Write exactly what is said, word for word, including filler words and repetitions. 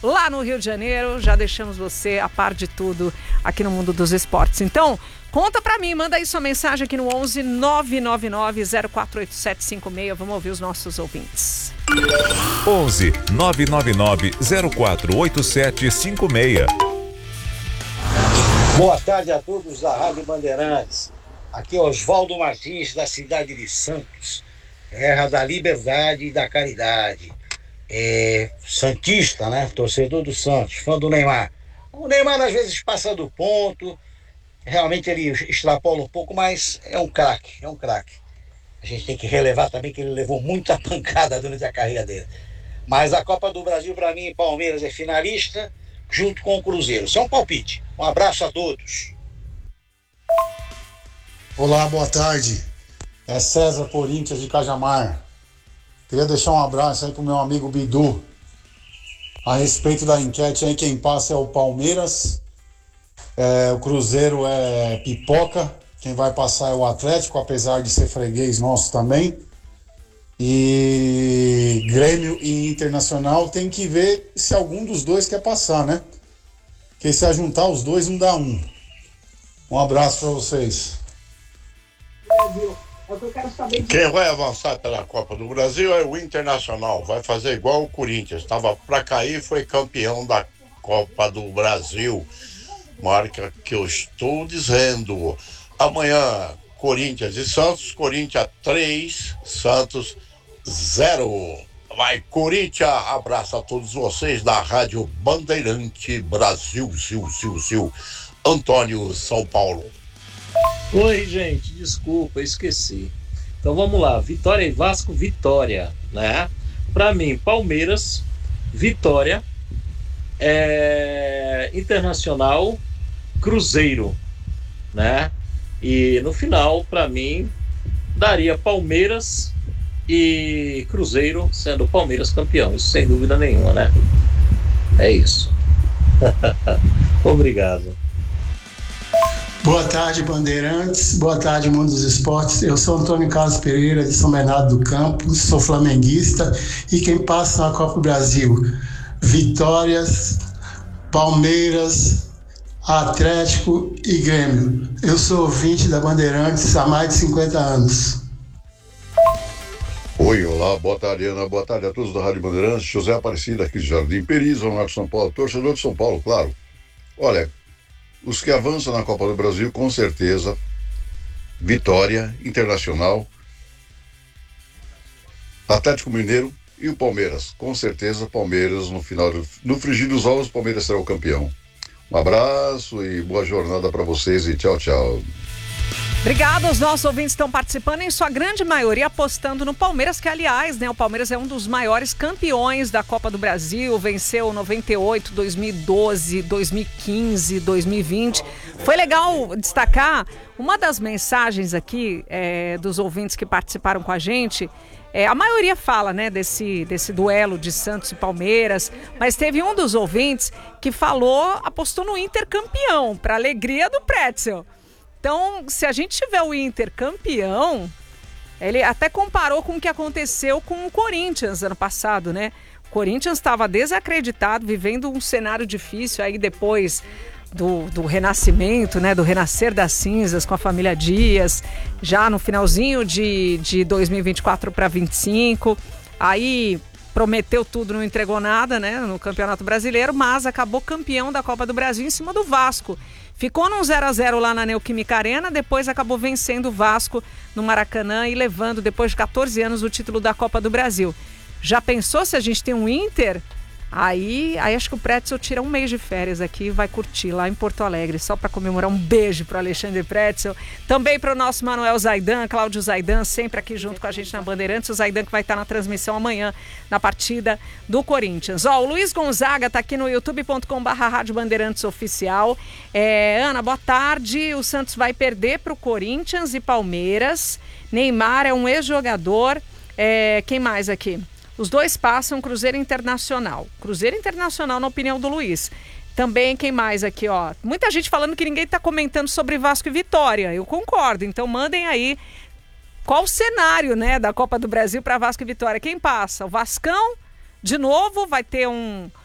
lá no Rio de Janeiro. Já deixamos você a par de tudo aqui no mundo dos esportes. Então, conta pra mim, manda aí sua mensagem aqui no onze nove nove nove zero quatro oito sete cinco seis. Vamos ouvir os nossos ouvintes. onze nove nove nove zero quatro oito sete cinco seis. Boa tarde a todos da Rádio Bandeirantes. Aqui é Oswaldo Martins, da cidade de Santos, terra da liberdade e da caridade. É, santista, né? Torcedor do Santos, fã do Neymar. O Neymar às vezes passa do ponto, realmente ele extrapola um pouco, mas é um craque, é um craque. A gente tem que relevar também que ele levou muita pancada durante a carreira dele. Mas a Copa do Brasil, para mim, Palmeiras é finalista, junto com o Cruzeiro. Isso é um palpite. Um abraço a todos. Olá, boa tarde. É César Corinthians de Cajamar. Queria deixar um abraço aí pro meu amigo Bidu. A respeito da enquete aí, quem passa é o Palmeiras. É, o Cruzeiro é pipoca. Quem vai passar é o Atlético, apesar de ser freguês nosso também. E Grêmio e Internacional tem que ver se algum dos dois quer passar, né? Porque se juntar os dois não dá um. Um abraço para vocês. Quem vai avançar pela Copa do Brasil é o Internacional. Vai fazer igual o Corinthians. Estava para cair, foi campeão da Copa do Brasil. Marca que eu estou dizendo. Amanhã, Corinthians e Santos. Corinthians três, Santos zero. Vai, Corinthians. Abraço a todos vocês da Rádio Bandeirante Brasil. Sil, sil, sil. Antônio, São Paulo. Oi, gente, desculpa, esqueci. Então vamos lá, Vitória e Vasco, Vitória, né? Para mim, Palmeiras, Vitória, é... Internacional, Cruzeiro, né? E no final, para mim, daria Palmeiras e Cruzeiro, sendo Palmeiras campeão, isso sem dúvida nenhuma, né? É isso. Obrigado. Boa tarde, Bandeirantes. Boa tarde, Mundo dos Esportes. Eu sou Antônio Carlos Pereira, de São Bernardo do Campo, sou flamenguista e quem passa na Copa do Brasil? Vitórias, Palmeiras, Atlético e Grêmio. Eu sou ouvinte da Bandeirantes há mais de cinquenta anos. Oi, olá, boa tarde, Ana, boa tarde a todos da Rádio Bandeirantes. José Aparecido aqui de Jardim Peri, Zona Norte de São Paulo, torcedor de São Paulo, claro. Olha, os que avançam na Copa do Brasil, com certeza, Vitória, Internacional, Atlético Mineiro e o Palmeiras. Com certeza, Palmeiras, no final, do, no frigir dos ovos, o Palmeiras será o campeão. Um abraço e boa jornada para vocês e tchau, tchau. Obrigada, os nossos ouvintes estão participando, em sua grande maioria apostando no Palmeiras, que aliás, né, o Palmeiras é um dos maiores campeões da Copa do Brasil, venceu noventa e oito, dois mil e doze, dois mil e quinze, dois mil e vinte. Foi legal destacar uma das mensagens aqui é, dos ouvintes que participaram com a gente. É, a maioria fala, né, desse, desse duelo de Santos e Palmeiras, mas teve um dos ouvintes que falou, apostou no Inter campeão, para alegria do Pretzel. Então, se a gente tiver o Inter campeão, ele até comparou com o que aconteceu com o Corinthians ano passado, né? O Corinthians estava desacreditado, vivendo um cenário difícil aí depois do, do renascimento, né? Do renascer das cinzas com a família Dias, já no finalzinho de, de dois mil e vinte e quatro para vinte e cinco. Aí prometeu tudo, não entregou nada, né? No Campeonato Brasileiro, mas acabou campeão da Copa do Brasil em cima do Vasco. Ficou num zero a zero lá na Neoquímica Arena, depois acabou vencendo o Vasco no Maracanã e levando, depois de catorze anos, o título da Copa do Brasil. Já pensou se a gente tem um Inter? Aí, aí acho que o Pretzel tira um mês de férias aqui e vai curtir lá em Porto Alegre, só para comemorar. Um beijo para Alexandre Pretzel. Também para o nosso Manuel Zaidan, Cláudio Zaidan, sempre aqui junto com a gente na Bandeirantes. O Zaidan que vai estar na transmissão amanhã, na partida do Corinthians. Ó, o Luiz Gonzaga está aqui no youtube ponto com barra Rádio Bandeirantes Oficial. É, Ana, boa tarde. O Santos vai perder para o Corinthians e Palmeiras. Neymar é um ex-jogador. É, quem mais aqui? Os dois passam, Cruzeiro Internacional. Cruzeiro Internacional, na opinião do Luiz. Também, quem mais aqui, ó? Muita gente falando que ninguém está comentando sobre Vasco e Vitória. Eu concordo. Então, mandem aí qual o cenário, né, da Copa do Brasil para Vasco e Vitória. Quem passa? O Vascão, de novo, vai ter um,